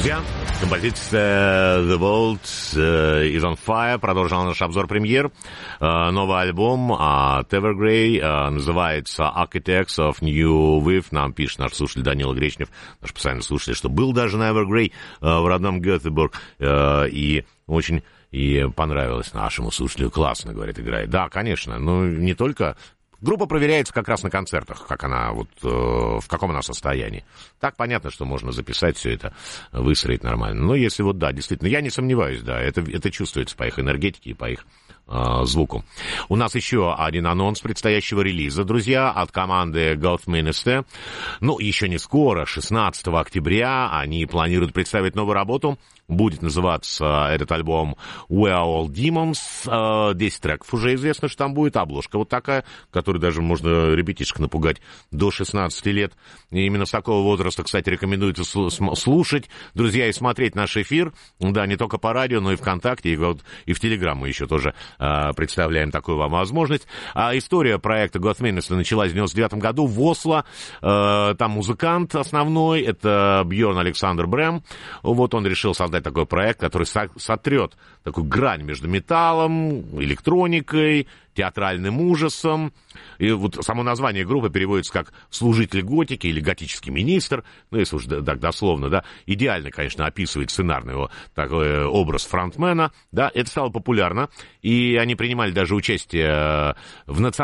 Друзья, композиция The World is on Fire. Продолжил наш обзор премьер. Новый альбом от Evergrey называется Architects of New Wave. Нам пишет наш слушатель Данила Гречнев, наш постоянный слушатель, что был даже на Evergrey в родном Гетеборг. И очень понравилось нашему слушателю. Классно, говорит, играет. Да, конечно, но не только... Группа проверяется как раз на концертах, как она, вот, в каком она состоянии. Так понятно, что можно записать все это, выстроить нормально. Но если вот, да, действительно, я не сомневаюсь, да, это чувствуется по их энергетике и по их звуку. У нас еще один анонс предстоящего релиза, друзья, от команды Goth Minister. Ну, еще не скоро, 16 октября они планируют представить новую работу. Будет называться этот альбом We Are All Demons. 10 треков уже известно, что там будет. Обложка вот такая, которую даже можно ребятишек напугать до 16 лет. И именно с такого возраста, кстати, рекомендуется слушать, друзья, и смотреть наш эфир. Да, не только по радио, но и ВКонтакте, и в Телеграм мы еще тоже представляем такую вам возможность. История проекта Goth Minister началась в 99 году в Осло. Там музыкант основной, это Бьорн Александр Брэм. Вот он решил создать такой проект, который сотрет такую грань между металлом, электроникой, театральным ужасом. И вот само название группы переводится как «служитель готики» или «готический министр». Ну, если уж так дословно, да. Идеально, конечно, описывает сценарный его такой образ фронтмена. Да, это стало популярно. И они принимали даже участие в национальном